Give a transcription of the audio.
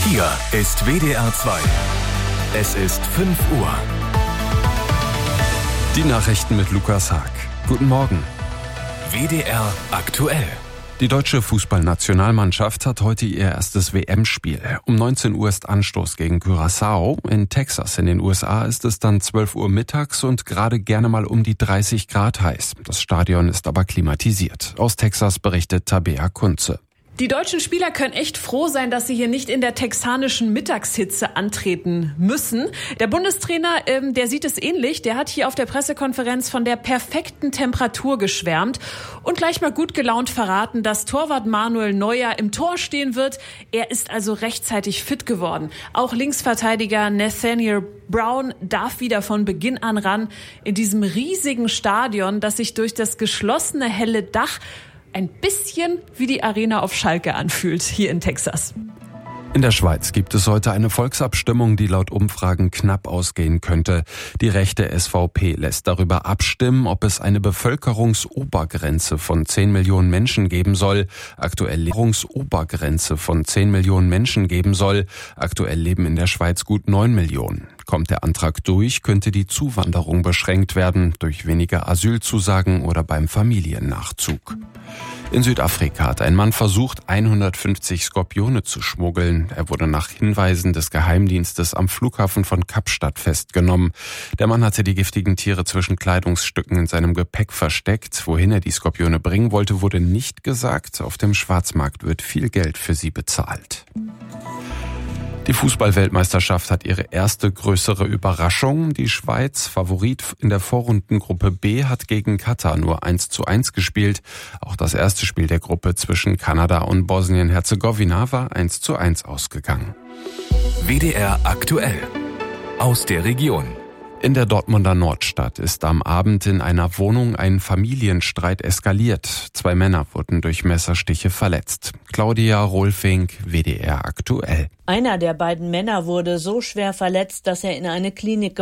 Hier ist WDR 2. Es ist 5 Uhr. Die Nachrichten mit Lukas Haag. Guten Morgen. WDR aktuell. Die deutsche Fußballnationalmannschaft hat heute ihr erstes WM-Spiel. Um 19 Uhr ist Anstoß gegen Curaçao. In Texas in den USA ist es dann 12 Uhr mittags und gerade gerne mal um die 30 Grad heiß. Das Stadion ist aber klimatisiert. Aus Texas berichtet Tabea Kunze. Die deutschen Spieler können echt froh sein, dass sie hier nicht in der texanischen Mittagshitze antreten müssen. Der Bundestrainer, der sieht es ähnlich. Der hat hier auf der Pressekonferenz von der perfekten Temperatur geschwärmt und gleich mal gut gelaunt verraten, dass Torwart Manuel Neuer im Tor stehen wird. Er ist also rechtzeitig fit geworden. Auch Linksverteidiger Nathaniel Brown darf wieder von Beginn an ran in diesem riesigen Stadion, das sich durch das geschlossene helle Dach ein bisschen wie die Arena auf Schalke anfühlt, hier in Texas. In der Schweiz gibt es heute eine Volksabstimmung, die laut Umfragen knapp ausgehen könnte. Die rechte SVP lässt darüber abstimmen, ob es eine Bevölkerungsobergrenze von 10 Millionen Menschen geben soll. Aktuell leben in der Schweiz gut 9 Millionen. Kommt der Antrag durch, könnte die Zuwanderung beschränkt werden, durch weniger Asylzusagen oder beim Familiennachzug. In Südafrika hat ein Mann versucht, 150 Skorpione zu schmuggeln. Er wurde nach Hinweisen des Geheimdienstes am Flughafen von Kapstadt festgenommen. Der Mann hatte die giftigen Tiere zwischen Kleidungsstücken in seinem Gepäck versteckt. Wohin er die Skorpione bringen wollte, wurde nicht gesagt. Auf dem Schwarzmarkt wird viel Geld für sie bezahlt. Die Fußball-Weltmeisterschaft hat ihre erste größere Überraschung. Die Schweiz, Favorit in der Vorrundengruppe B, hat gegen Katar nur 1:1 gespielt. Auch das erste Spiel der Gruppe zwischen Kanada und Bosnien-Herzegowina war 1:1 ausgegangen. WDR aktuell. Aus der Region. In der Dortmunder Nordstadt ist am Abend in einer Wohnung ein Familienstreit eskaliert. 2 Männer wurden durch Messerstiche verletzt. Claudia Rolfing, WDR aktuell. Einer der beiden Männer wurde so schwer verletzt, dass er in eine Klinik